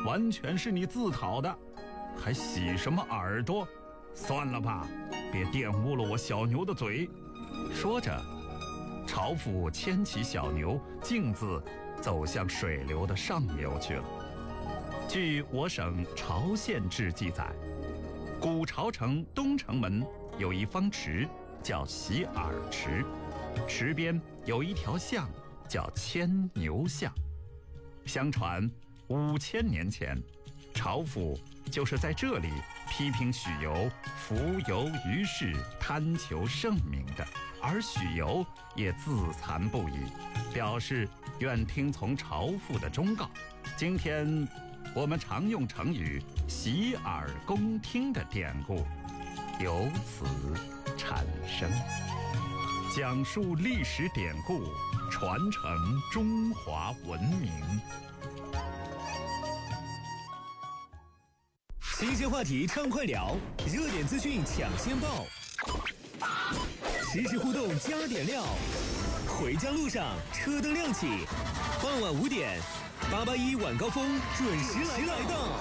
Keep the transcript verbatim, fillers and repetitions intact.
完全是你自讨的，还洗什么耳朵？算了吧，别玷污了我小牛的嘴。说着，巢父牵起小牛，径自走向水流的上游去了。据我省巢县志记载，古巢城东城门有一方池，叫洗耳池，池边有一条巷，叫牵牛巷。相传五千年前，巢父就是在这里批评许由浮游于世，贪求盛名的，而许由也自惭不已，表示愿听从巢父的忠告。今天我们常用成语洗耳恭听的典故由此产生。讲述历史典故，传承中华文明。 新鲜话题畅快聊，热点资讯抢先报，实时互动加点料。回家路上车灯亮起，傍晚五点，八八一晚高峰准时来到。